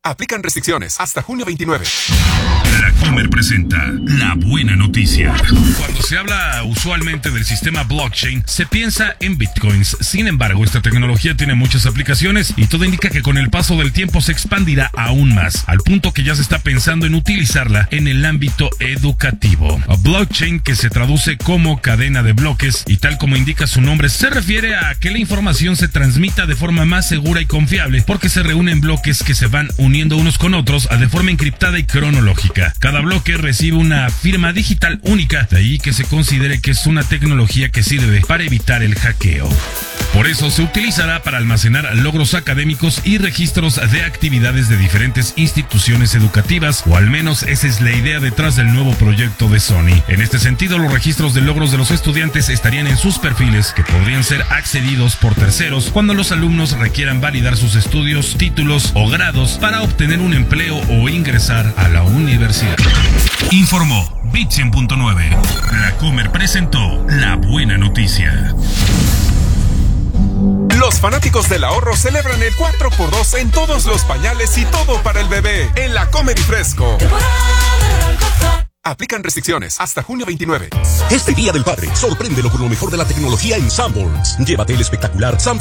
Aplican restricciones hasta junio 29. La Comer presenta la buena noticia. Cuando se habla usualmente del sistema blockchain, se piensa en bitcoins. Sin embargo, esta tecnología tiene muchas aplicaciones y todo indica que con el paso del tiempo se expandirá aún más, al punto que ya se está pensando en utilizarla en el ámbito educativo. A blockchain, que se traduce como cadena de bloques y tal como indica su nombre, se refiere a que la información se transmita de forma más segura y confiable porque se reúnen bloques que se van uniendo unos con otros de forma encriptada y cronológica. Cada bloque recibe una firma digital única, de ahí que se considere que es una tecnología que sirve para evitar el hackeo. Por eso se utilizará para almacenar logros académicos y registros de actividades de diferentes instituciones educativas, o al menos esa es la idea detrás del nuevo proyecto de Sony. En este sentido, los registros de logros de los estudiantes estarían en sus perfiles, que podrían ser accedidos por terceros cuando los alumnos requieran validar sus estudios, títulos o grados para obtener un empleo o ingresar a la universidad. Informó Bit100.9. La Comer presentó la buena noticia. Los fanáticos del ahorro celebran el 4x2 en todos los pañales y todo para el bebé en la Comer y Fresco. Aplican restricciones hasta junio 29. Este Día del Padre, sorpréndelo con lo mejor de la tecnología en Sanborns. Llévate el espectacular Sam